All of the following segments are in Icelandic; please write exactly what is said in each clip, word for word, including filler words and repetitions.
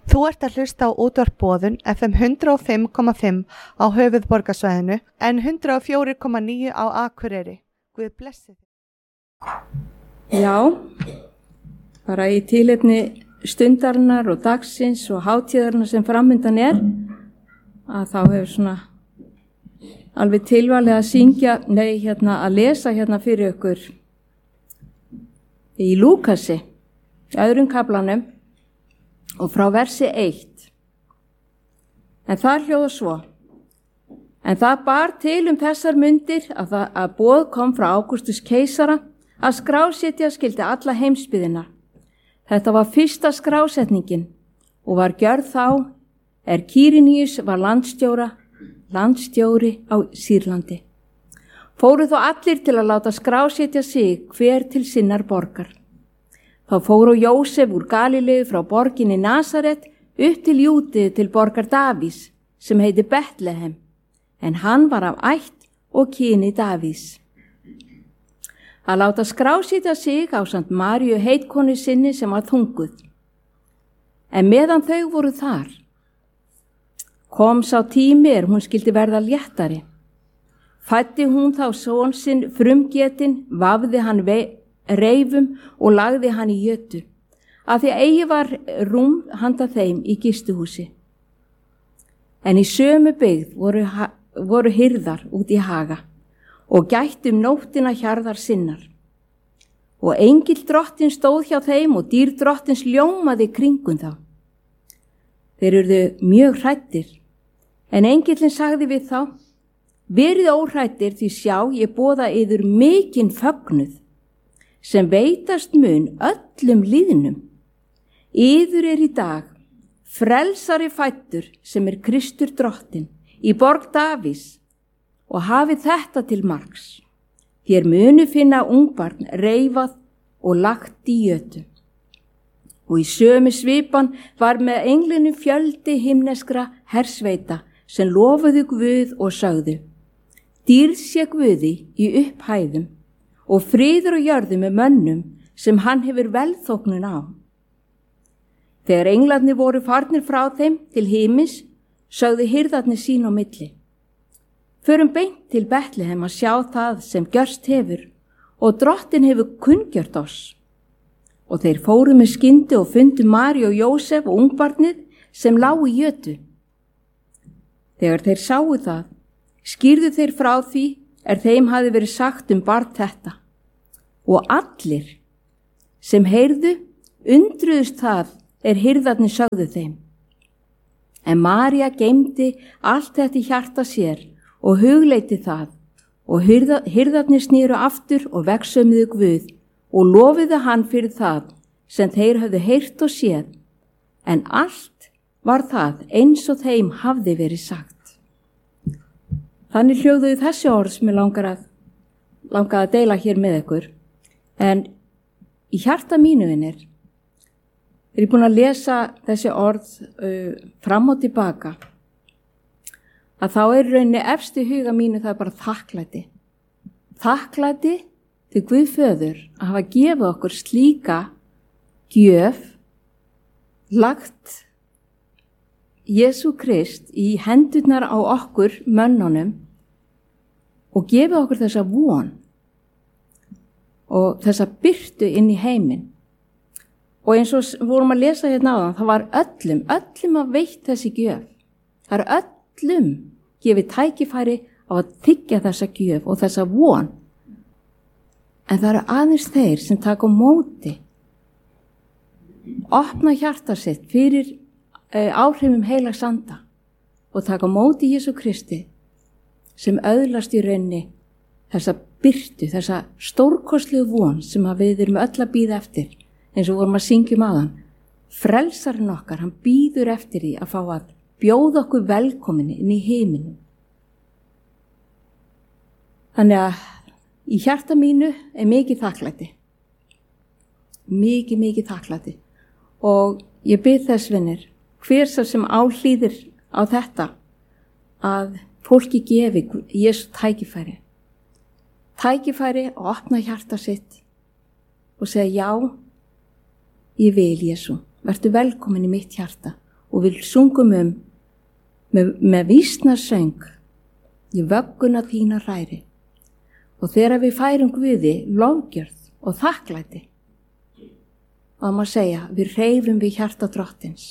Þú ert að hlusta á útvarp Boðun F M hundrað og fimm komma fimm á höfuðborgarsvæðinu en hundrað og fjögur komma níu á Akureyri. Guð blessi þig. Já, bara í tilefni stundarinnar og dagsins og hátíðarinnar sem framundan er, að þá hefur svona alveg tilvalið að syngja, nei, hérna, að lesa hérna fyrir ykkur í Lúkasi, í öðrum kaflanum, og frá versi eitt. En það hljóðar svo. En það bar til um þessar mundir að, það, að boð kom frá Ágústus keisara að skrásetja skildi alla heimsbyggðina. Þetta var fyrsta skrásetningin og var gjörð þá er Kýriníus var landstjóra, landstjóri á Sýrlandi. Fóru þó allir til að láta skrásetja sig hver til sinnar borgar. Þá fóru Jósef úr Galileu frá borginni Nasaret upp til Júdeu til borgar Davís sem heiti Betlehem, en hann var af ætt og kyni Davís. Að láta skrásetja sig ásamt Maríu heitkonu sinni sem var þunguð. En meðan þau voru þar, kom sá tími er hún skildi verða léttari. Fæddi hún þá son sinn frumgetinn, vafði hann vei, reifum og lagði hann í jötu, að því eigi var rúm handa þeim í gistuhúsi. En í sömu byggð voru, voru hirðar út í haga og gættu um nóttina hjarðar sinnar. Og engill drottins stóð hjá þeim og dýr drottins ljómaði kringum þá. Þeir urðu mjög hræddir, en engillin sagði við þá, verið óhræddir því sjá ég boða yður mikinn fögnuð, sem veitast mun öllum líðnum. Yður er í dag frelsari fæddur sem er Kristur drottinn í borg Davís og hafið þetta til marks. Þér munu finna ungbarn reifað og lagt í jötu. Og í sömu svipan var með englinu fjöldi himneskra hersveita sem lofuðu Guð og sögðu, dýrð sé Guði í upphæðum og friður og jörðu með mönnum sem hann hefur velþóknun á. Þegar englarnir voru farnir frá þeim til himins, sögðu hirðarnir sín á milli. Förum beint til Betlehem að sjá það sem gjörst hefur og drottin hefur kunngjört oss. Og þeir fóru með skyndi og fundu Maríu og Jósef og ungbarnið sem lágu í jötu. Þegar þeir sáu það, skýrðu þeir frá því er þeim hafi verið sagt um barn þetta. Og allir sem heyrðu undruðust það er hirðarnir sögðu þeim. En María geymdi allt þetta í hjarta sér og hugleiti það og hirða, hirðarnir snýru aftur og vegsömuðu Guð og lofiðu hann fyrir það sem þeir höfðu heyrt og séð, en allt var það eins og þeim hafði verið sagt. Þannig hljóðuðu þessi orð sem ég langar að, langar að deila hér með ykkur. En í hjarta mínu vinir er ég búin að lesa þessi orð uh, fram og tilbaka. Að þá er rauninni efst í huga mínu það er bara þakklæti. Þakklæti til Guð föður að hafa gefið okkur slíka gjöf, lagt Jesú Krist í hendurnar á okkur mönnunum og gefið okkur þessa von og þessa birtu inn í heiminn. Og eins og vorum að lesa hérna áðan, það var öllum, öllum að veitt þessi gjöf. Það er öllum gefið tækifæri á að þiggja þessa gjöf og þessa von. En það eru aðeins þeir sem taka á móti, opna hjarta sitt fyrir áhrifum heilags anda og taka á móti Jesú Kristi sem öðlast í rauninni þessa birtu, þessa stórkostlegu von sem við erum öll að bíða eftir, eins og vorum að syngjum áðan. Frelsarinn okkar, hann bíður eftir því að fá að bjóða okkur velkomin inn í himinn. Þannig að í hjarta mínu er mikið þakklæti. Mikið, mikið þakklæti. Og ég bið þess vinir, hver sá sem áhlýðir á þetta að fólki gefi Jesú tækifæri. Tækifæri að opna hjarta sitt og segja já, ég vil Jesú, vertu velkomin í mitt hjarta og við sungum um með, með vísnarsöng í vögguna þína hræri. Og þegar við færum Guði lofgjörð og þakklæti, og það má segja, við hreyfum við hjarta Drottins.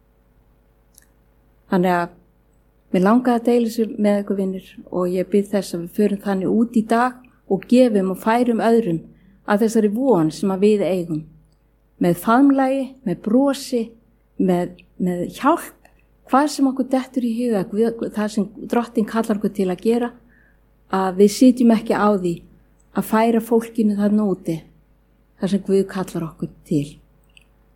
Þannig að mér langaði að deila sér með ykkur vinnir og ég bið þess að við förum þannig út í dag og gefum og færum öðrum að þessari von sem að við eigum. Með faðmlagi, með brosi, með, með hjálp, hvað sem okkur dettur í huga, það sem Drottinn kallar okkur til að gera, að við sitjum ekki á því að færa fólkinu þarna úti, þar sem Guð kallar okkur til.